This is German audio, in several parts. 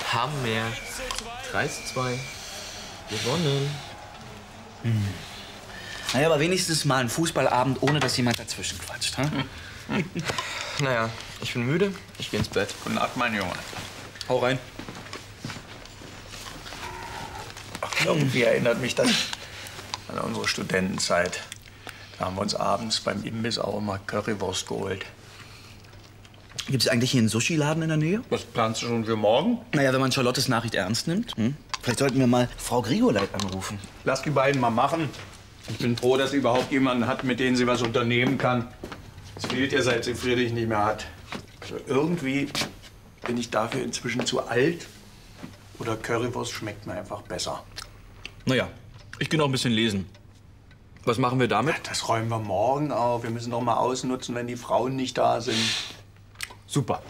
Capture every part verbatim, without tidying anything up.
haben wir drei zu zwei gewonnen. Hm. Naja, aber wenigstens mal ein Fußballabend, ohne dass jemand dazwischen quatscht. Hm? Naja, ich bin müde. Ich geh ins Bett. Gute Nacht, mein Junge. Hau rein. Ach, irgendwie erinnert mich das an unsere Studentenzeit. Da haben wir uns abends beim Imbiss auch immer Currywurst geholt. Gibt es eigentlich hier einen Sushi-Laden in der Nähe? Was planst du schon für morgen? Naja, wenn man Charlottes Nachricht ernst nimmt. Hm? Vielleicht sollten wir mal Frau Grigoleit anrufen. Lass die beiden mal machen. Ich bin froh, dass sie überhaupt jemanden hat, mit dem sie was unternehmen kann. Es fehlt ihr, seit sie Friedrich nicht mehr hat. Also irgendwie bin ich dafür inzwischen zu alt. Oder Currywurst schmeckt mir einfach besser. Naja, ich gehe noch ein bisschen lesen. Was machen wir damit? Ja, das räumen wir morgen auf. Wir müssen noch mal ausnutzen, wenn die Frauen nicht da sind. Super.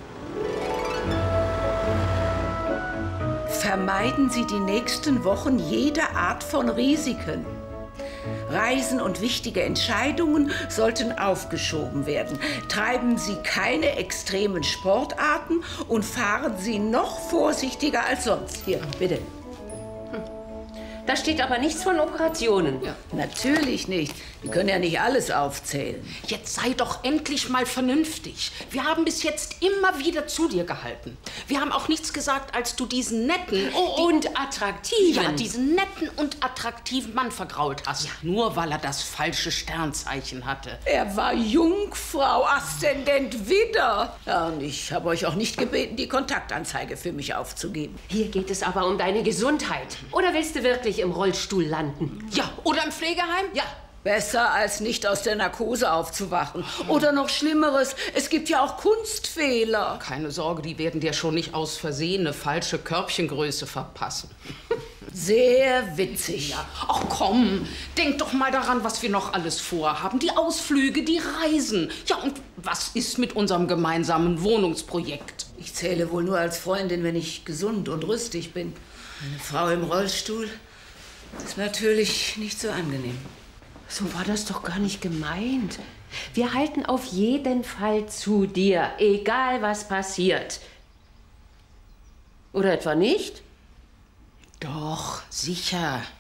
Vermeiden Sie die nächsten Wochen jede Art von Risiken. Reisen und wichtige Entscheidungen sollten aufgeschoben werden. Treiben Sie keine extremen Sportarten und fahren Sie noch vorsichtiger als sonst. Hier, bitte. Da steht aber nichts von Operationen. Ja, natürlich nicht. Wir können ja nicht alles aufzählen. Jetzt sei doch endlich mal vernünftig. Wir haben bis jetzt immer wieder zu dir gehalten. Wir haben auch nichts gesagt, als du diesen netten oh, und attraktiven. Ja, diesen netten und attraktiven Mann vergrault hast. Ja, nur weil er das falsche Sternzeichen hatte. Er war Jungfrau, Aszendent Widder. Ja, und ich habe euch auch nicht gebeten, die Kontaktanzeige für mich aufzugeben. Hier geht es aber um deine Gesundheit. Oder willst du wirklich im Rollstuhl landen? Ja, oder im Pflegeheim? Ja. Besser, als nicht aus der Narkose aufzuwachen. Oder noch Schlimmeres, es gibt ja auch Kunstfehler. Keine Sorge, die werden dir schon nicht aus Versehen eine falsche Körbchengröße verpassen. Sehr witzig. Ja. Ach komm, denk doch mal daran, was wir noch alles vorhaben. Die Ausflüge, die Reisen. Ja, und was ist mit unserem gemeinsamen Wohnungsprojekt? Ich zähle wohl nur als Freundin, wenn ich gesund und rüstig bin. Eine Frau im Rollstuhl ist natürlich nicht so angenehm. So war das doch gar nicht gemeint. Wir halten auf jeden Fall zu dir, egal was passiert. Oder etwa nicht? Doch, sicher.